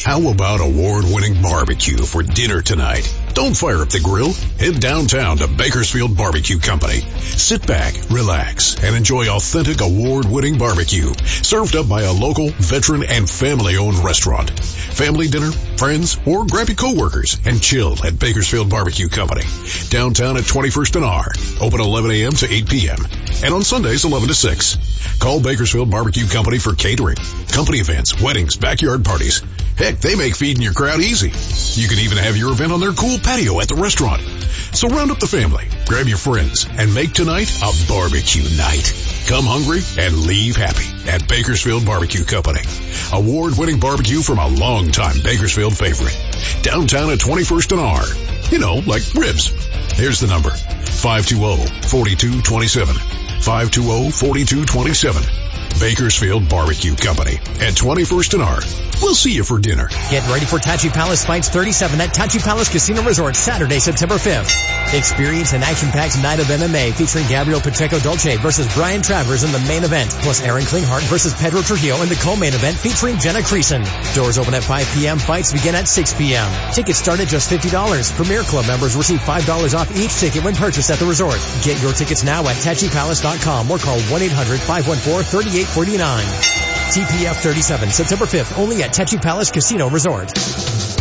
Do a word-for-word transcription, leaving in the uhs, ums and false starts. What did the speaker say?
How about award-winning barbecue for dinner tonight? Don't fire up the grill. Head downtown to Bakersfield Barbecue Company. Sit back, relax, and enjoy authentic award-winning barbecue served up by a local, veteran, and family-owned restaurant. Family dinner, friends, or grab your coworkers and chill at Bakersfield Barbecue Company. Downtown at twenty-first and R. Open eleven a.m. to eight p.m. and on Sundays eleven to six. Call Bakersfield Barbecue Company for catering, company events, weddings, backyard parties. Heck, they make feeding your crowd easy. You can even have your event on their cool patio at the restaurant. So round up the family, grab your friends, and make tonight a barbecue night. Come hungry and leave happy at Bakersfield Barbecue Company. Award-winning barbecue from a long-time Bakersfield favorite. Downtown at twenty-first and R. You know, like ribs. Here's the number. five two zero, four two two seven. five two zero, four two two seven. Bakersfield Barbecue Company at twenty-first and R. We'll see you for dinner. Get ready for Tattoo Palace Fights thirty-seven at Tattoo Palace Casino Resort Saturday, September fifth. Experience an action-packed night of M M A featuring Gabriel Pacheco Dolce versus Brian Travers in the main event, plus Aaron Klinghart versus Pedro Trujillo in the co-main event featuring Jenna Creason. Doors open at five p.m. Fights begin at six p.m. Tickets start at just fifty dollars. Premier Club members receive five dollars off each ticket when purchased at the resort. Get your tickets now at tattoo palace dot com or call one eight hundred, five one four, three eight four nine. T P F thirty-seven, September fifth, only at Tattoo Palace Casino Resort.